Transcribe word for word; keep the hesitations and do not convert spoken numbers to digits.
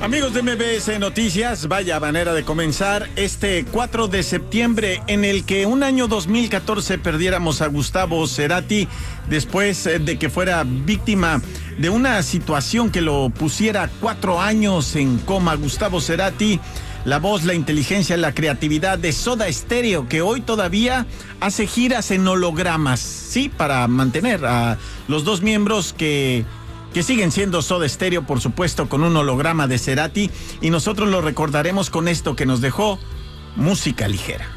Amigos de M B S Noticias, vaya manera de comenzar este cuatro de septiembre en el que un año dos mil catorce perdiéramos a Gustavo Cerati después de que fuera víctima de una situación que lo pusiera cuatro años en coma. Gustavo Cerati, la voz, la inteligencia, la creatividad de Soda Stereo, que hoy todavía hace giras en hologramas, sí, para mantener a los dos miembros que... que siguen siendo Soda Stereo, por supuesto, con un holograma de Cerati, y nosotros lo recordaremos con esto que nos dejó: música ligera.